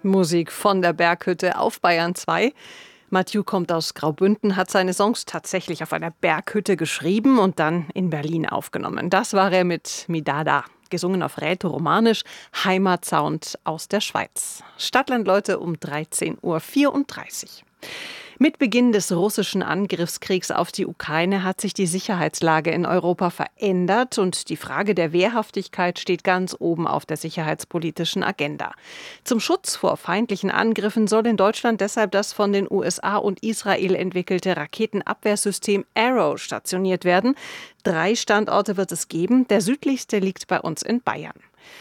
Musik von der Berghütte auf Bayern 2. Mathieu kommt aus Graubünden, hat seine Songs tatsächlich auf einer Berghütte geschrieben und dann in Berlin aufgenommen. Das war er mit Midada, gesungen auf Rätoromanisch, Heimatsound aus der Schweiz. Stadtlandleute um 13:34 Uhr. Mit Beginn des russischen Angriffskriegs auf die Ukraine hat sich die Sicherheitslage in Europa verändert und die Frage der Wehrhaftigkeit steht ganz oben auf der sicherheitspolitischen Agenda. Zum Schutz vor feindlichen Angriffen soll in Deutschland deshalb das von den USA und Israel entwickelte Raketenabwehrsystem Arrow stationiert werden. 3 Standorte wird es geben. Der südlichste liegt bei uns in Bayern.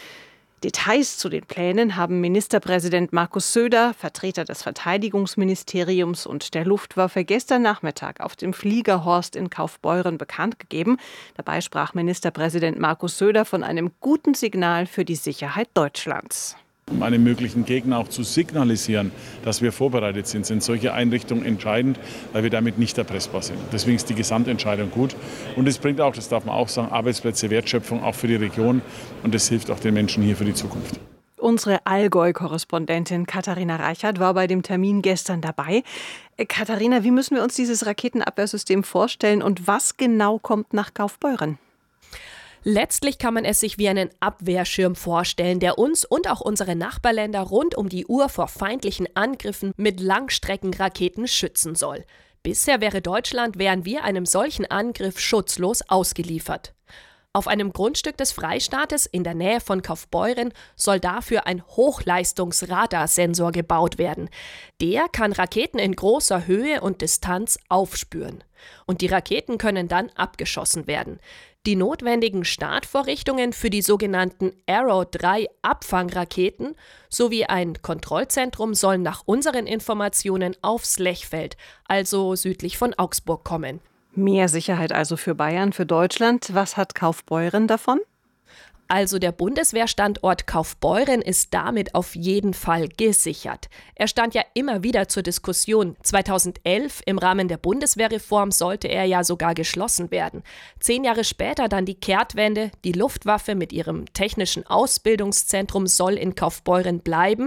Details zu den Plänen haben Ministerpräsident Markus Söder, Vertreter des Verteidigungsministeriums und der Luftwaffe gestern Nachmittag auf dem Fliegerhorst in Kaufbeuren bekannt gegeben. Dabei sprach Ministerpräsident Markus Söder von einem guten Signal für die Sicherheit Deutschlands. Um einem möglichen Gegner auch zu signalisieren, dass wir vorbereitet sind solche Einrichtungen entscheidend, weil wir damit nicht erpressbar sind. Deswegen ist die Gesamtentscheidung gut. Und es bringt auch, das darf man auch sagen, Arbeitsplätze, Wertschöpfung auch für die Region. Und das hilft auch den Menschen hier für die Zukunft. Unsere Allgäu-Korrespondentin Katharina Reichert war bei dem Termin gestern dabei. Katharina, wie müssen wir uns dieses Raketenabwehrsystem vorstellen und was genau kommt nach Kaufbeuren? Letztlich kann man es sich wie einen Abwehrschirm vorstellen, der uns und auch unsere Nachbarländer rund um die Uhr vor feindlichen Angriffen mit Langstreckenraketen schützen soll. Bisher wäre Deutschland während wir einem solchen Angriff schutzlos ausgeliefert. Auf einem Grundstück des Freistaates in der Nähe von Kaufbeuren soll dafür ein Hochleistungsradarsensor gebaut werden. Der kann Raketen in großer Höhe und Distanz aufspüren. Und die Raketen können dann abgeschossen werden. Die notwendigen Startvorrichtungen für die sogenannten Arrow 3 Abfangraketen sowie ein Kontrollzentrum sollen nach unseren Informationen aufs Lechfeld, also südlich von Augsburg, kommen. Mehr Sicherheit also für Bayern, für Deutschland. Was hat Kaufbeuren davon? Also der Bundeswehrstandort Kaufbeuren ist damit auf jeden Fall gesichert. Er stand ja immer wieder zur Diskussion. 2011 im Rahmen der Bundeswehrreform sollte er ja sogar geschlossen werden. 10 Jahre später dann die Kehrtwende. Die Luftwaffe mit ihrem technischen Ausbildungszentrum soll in Kaufbeuren bleiben.